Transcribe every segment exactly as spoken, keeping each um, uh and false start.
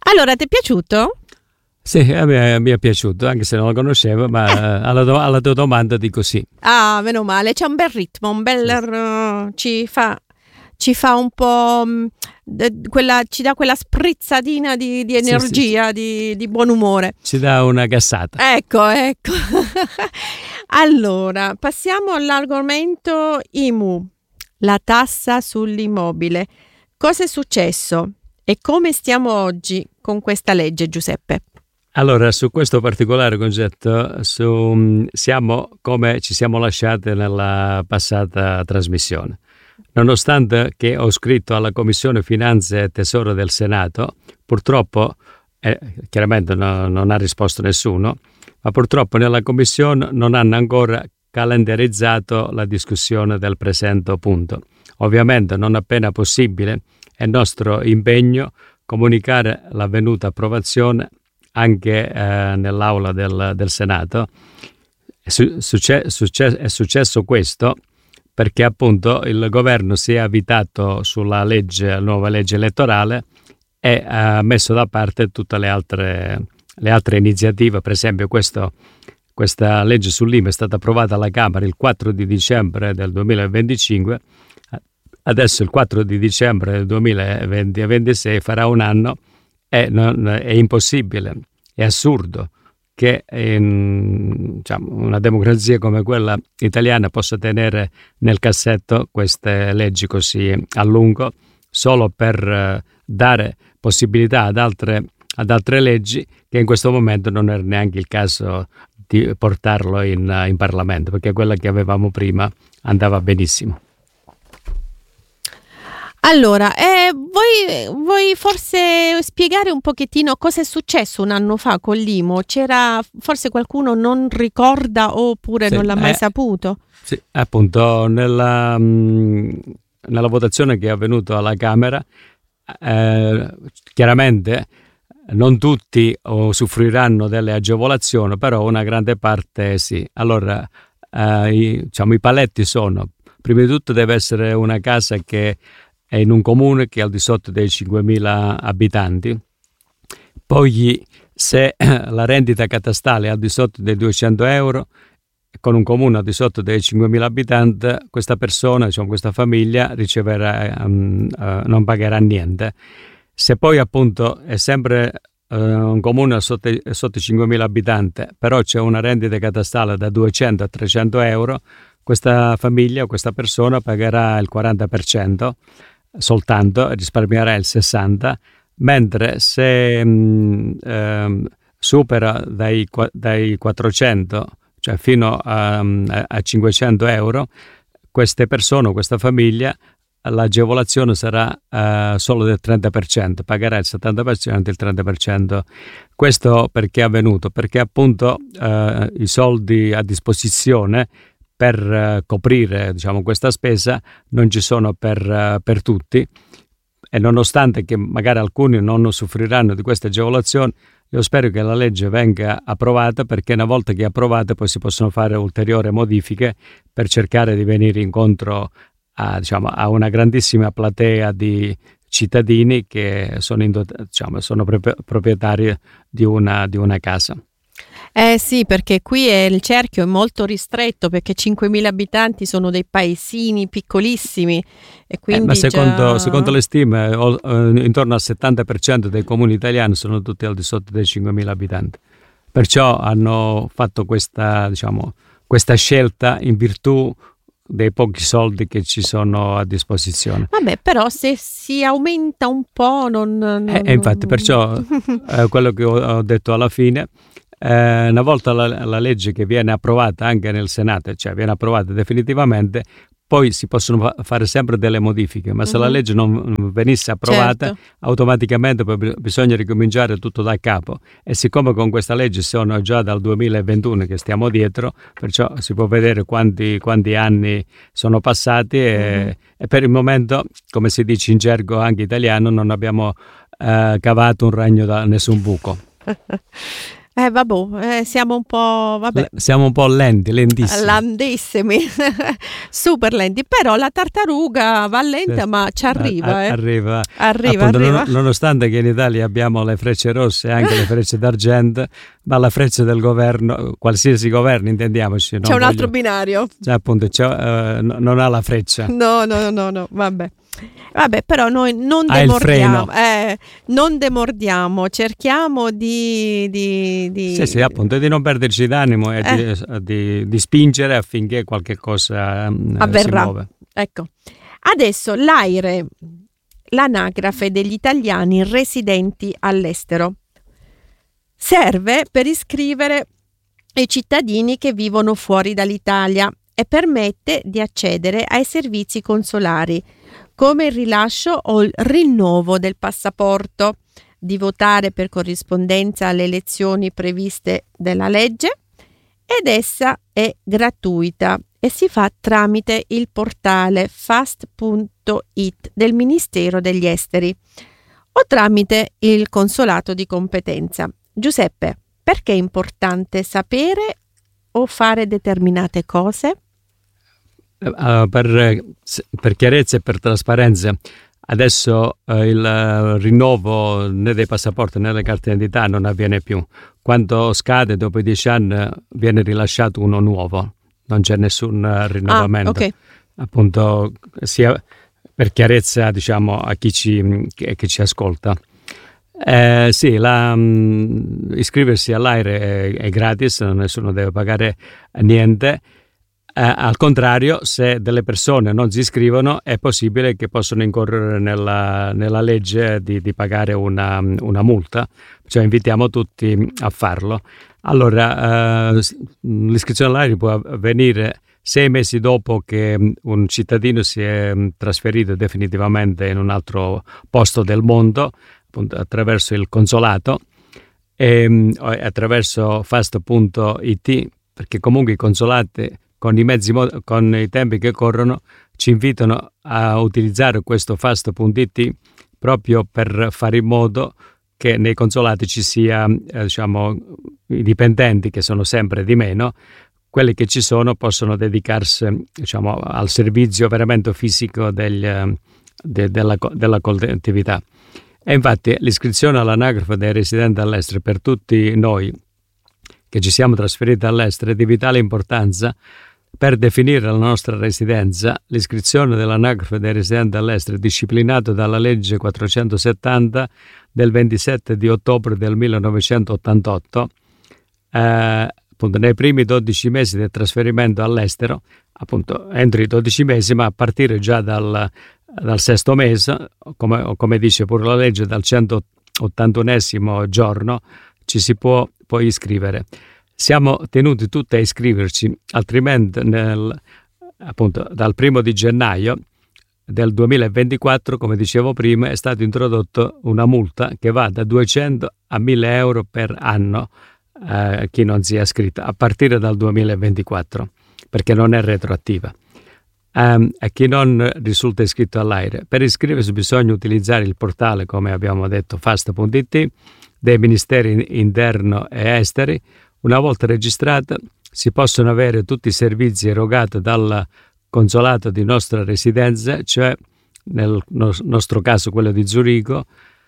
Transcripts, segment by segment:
Allora, ti è piaciuto? Sì, a me mi è piaciuto, anche se non lo conoscevo, ma alla, do- alla tua domanda dico sì. Ah, meno male, c'è un bel ritmo, un bel uh, ci fa ci fa un po' mh, de- quella ci dà quella sprizzatina di, di Sì, sì, energia, di, di buon umore. ci dà una gassata. Ecco, ecco. Allora, passiamo all'argomento I M U, la tassa sull'immobile. Cosa è successo e come stiamo oggi con questa legge, Giuseppe? Allora, su questo particolare concetto, su, siamo come ci siamo lasciati nella passata trasmissione. Nonostante che ho scritto alla Commissione Finanze e Tesoro del Senato, purtroppo, eh, chiaramente no, non ha risposto nessuno, ma purtroppo nella Commissione non hanno ancora calendarizzato la discussione del presente punto. Ovviamente non appena possibile è nostro impegno comunicare l'avvenuta approvazione anche eh, nell'aula del, del Senato. È, su, succe, succe, è successo questo perché appunto il governo si è avvitato sulla legge, la nuova legge elettorale e ha messo da parte tutte le altre, le altre iniziative. Per esempio questo, questa legge sull'I M U è stata approvata alla Camera il quattro di dicembre del duemilaventicinque, adesso il quattro di dicembre del duemilaventisei farà un anno. È, non, è impossibile, è assurdo che in, diciamo, una democrazia come quella italiana possa tenere nel cassetto queste leggi così a lungo solo per uh, dare possibilità ad altre, ad altre leggi che in questo momento non era neanche il caso di portarlo in, in Parlamento, perché quella che avevamo prima andava benissimo. Allora, eh, vuoi, vuoi forse spiegare un pochettino cosa è successo un anno fa con l'I M U? C'era, forse qualcuno non ricorda oppure Sì, non l'ha mai eh, saputo? Sì, appunto, nella, mh, nella votazione che è avvenuta alla Camera, eh, chiaramente non tutti usufruiranno delle agevolazioni, però una grande parte sì. Allora, eh, i, diciamo, i paletti sono, prima di tutto deve essere una casa che è in un comune che è al di sotto dei cinquemila abitanti, poi se la rendita catastale è al di sotto dei duecento euro, con un comune al di sotto dei cinquemila abitanti, questa persona, diciamo, questa famiglia riceverà, um, uh, non pagherà niente. Se poi appunto è sempre uh, un comune sotto, sotto i cinquemila abitanti, però c'è una rendita catastale da duecento a trecento euro, questa famiglia o questa persona pagherà il quaranta per cento soltanto, risparmierà il sessanta per cento, mentre se mh, eh, supera dai, dai quattrocento, cioè fino a, a cinquecento euro, queste persone, questa famiglia, l'agevolazione sarà uh, solo del trenta per cento, pagherà il settanta per cento e il trenta per cento. Questo perché è avvenuto? Perché appunto uh, i soldi a disposizione per uh, coprire, diciamo, questa spesa non ci sono per, uh, per tutti, e nonostante che magari alcuni non usufruiranno di queste agevolazioni, io spero che la legge venga approvata, perché una volta che è approvata poi si possono fare ulteriori modifiche per cercare di venire incontro a, diciamo, a una grandissima platea di cittadini che sono, in, diciamo, sono proprietari di una, di una casa. Eh sì, perché qui è, il cerchio è molto ristretto, perché cinquemila abitanti sono dei paesini piccolissimi e quindi eh, ma secondo, già... secondo le stime o, eh, intorno al settanta per cento dei comuni italiani sono tutti al di sotto dei cinquemila abitanti, perciò hanno fatto questa, diciamo, questa scelta in virtù dei pochi soldi che ci sono a disposizione. Vabbè, però se si aumenta un po' non... non... Eh, infatti, perciò eh, quello che ho, ho detto alla fine, eh, una volta la, la legge che viene approvata anche nel Senato, cioè viene approvata definitivamente, poi si possono fa- fare sempre delle modifiche, ma se uh-huh. la legge non venisse approvata, certo, automaticamente poi bisogna ricominciare tutto da capo, e siccome con questa legge sono già dal duemilaventuno che stiamo dietro, perciò si può vedere quanti, quanti anni sono passati e, uh-huh. e per il momento, come si dice in gergo anche italiano, non abbiamo eh, cavato un ragno da nessun buco. Eh, vabbè, eh, siamo un po', vabbè. Siamo un po' lenti, lentissimi. Lentissimi, super lenti. Però la tartaruga va lenta, Sì, ma ci arriva. a- eh. Arriva. Arriva, Appunto, arriva. non- nonostante che in Italia abbiamo le frecce rosse e anche le frecce d'argento, ma la freccia del governo, qualsiasi governo, intendiamoci. C'è un altro binario. Cioè, appunto, c'è, eh, no- non ha la freccia. No, no, no, no, vabbè. Vabbè, però noi non Ha il demordiamo, freno. eh, non demordiamo, cerchiamo di... di, di... Sì, sì, appunto, di non perderci d'animo e Eh. di, di- di spingere affinché qualche cosa mm, si avverrà. muove. Ecco. Adesso l'AIRE, l'anagrafe degli italiani residenti all'estero, serve per iscrivere i cittadini che vivono fuori dall'Italia e permette di accedere ai servizi consolari, come il rilascio o il rinnovo del passaporto, di votare per corrispondenza alle elezioni previste dalla legge, ed essa è gratuita e si fa tramite il portale fast punto it del Ministero degli Esteri o tramite il consolato di competenza. Giuseppe, perché è importante sapere o fare determinate cose? Uh, per, per chiarezza e per trasparenza, adesso uh, il uh, rinnovo né dei passaporti né delle carte d'identità non avviene più. Quando scade dopo i dieci anni viene rilasciato uno nuovo, non c'è nessun uh, rinnovamento. Ah, ok. Appunto, sia per chiarezza, diciamo, a chi ci, che, che ci ascolta. Eh, sì, la, um, iscriversi all'AIRE è, è gratis, nessuno deve pagare niente. Eh, al contrario, se delle persone non si iscrivono, è possibile che possono incorrere nella, nella legge di, di pagare una, una multa, cioè invitiamo tutti a farlo. Allora, eh, l'iscrizione all'AIRE può avvenire sei mesi dopo che un cittadino si è trasferito definitivamente in un altro posto del mondo, appunto attraverso il consolato e attraverso fast punto it, perché comunque i consolati con i mezzi, con i tempi che corrono, ci invitano a utilizzare questo fast punto it proprio per fare in modo che nei consolati ci sia, eh, diciamo, i dipendenti, che sono sempre di meno, quelli che ci sono possono dedicarsi, diciamo, al servizio veramente fisico degli, de, della, della collettività. E infatti l'iscrizione all'anagrafe dei residenti all'estero per tutti noi che ci siamo trasferiti all'estero è di vitale importanza per definire la nostra residenza. L'iscrizione dell'anagrafe dei residenti all'estero è disciplinato dalla legge quattrocentosettanta del ventisette di ottobre del millenovecentottantotto, eh, appunto nei primi dodici mesi del trasferimento all'estero, appunto entro i dodici mesi, ma a partire già dal, dal sesto mese, come, come dice pure la legge, dal centottantunesimo giorno ci si può poi iscrivere. Siamo tenuti tutti a iscriverci, altrimenti nel, appunto dal primo di gennaio del duemilaventiquattro, come dicevo prima, è stata introdotta una multa che va da duecento a mille euro per anno a eh, chi non sia iscritto a partire dal duemilaventiquattro, perché non è retroattiva. Um, a chi non risulta iscritto all'AIRE, per iscriversi bisogna utilizzare il portale, come abbiamo detto, fast punto it dei Ministeri Interno e Esteri. Una volta registrata si possono avere tutti i servizi erogati dal consolato di nostra residenza, cioè nel nostro caso quello di Zurigo.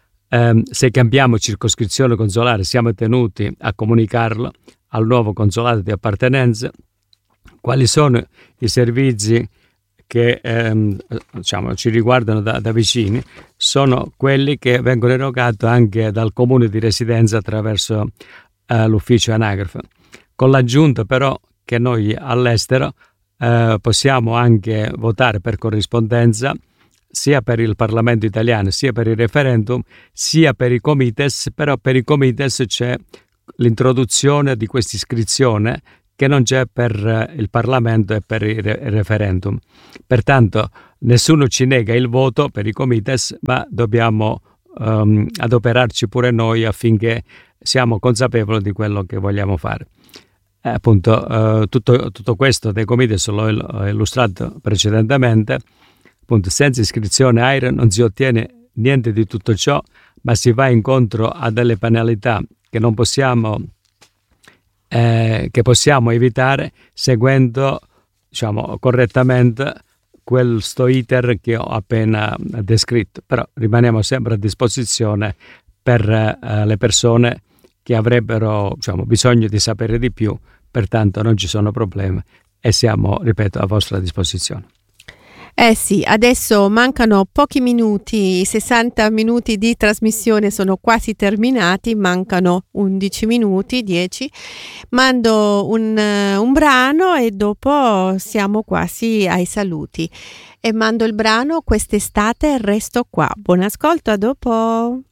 Eh, se cambiamo circoscrizione consolare siamo tenuti a comunicarlo al nuovo consolato di appartenenza. Quali sono i servizi che ehm, diciamo, ci riguardano da, da vicini? Sono quelli che vengono erogati anche dal comune di residenza attraverso Uh, l'ufficio anagrafe, con l'aggiunta però che noi all'estero uh, possiamo anche votare per corrispondenza sia per il Parlamento italiano, sia per il referendum, sia per i comites. Però per i comites c'è l'introduzione di questa iscrizione che non c'è per uh, il Parlamento e per il, re- il referendum. Pertanto nessuno ci nega il voto per i comites, ma dobbiamo um, adoperarci pure noi affinché siamo consapevoli di quello che vogliamo fare. Eh, appunto, eh, tutto, tutto questo dei comites l'ho illustrato precedentemente. Appunto, senza iscrizione AIRE non si ottiene niente di tutto ciò, ma si va incontro a delle penalità che non possiamo eh, che possiamo evitare seguendo, diciamo, correttamente questo iter che ho appena descritto, però rimaniamo sempre a disposizione per eh, le persone che avrebbero, diciamo, bisogno di sapere di più, pertanto non ci sono problemi e siamo, ripeto, a vostra disposizione. Eh sì, adesso mancano pochi minuti, i sessanta minuti di trasmissione sono quasi terminati, mancano undici minuti, dieci. Mando un, un brano e dopo siamo quasi ai saluti. E mando il brano Quest'estate resto qua. Buon ascolto, a dopo.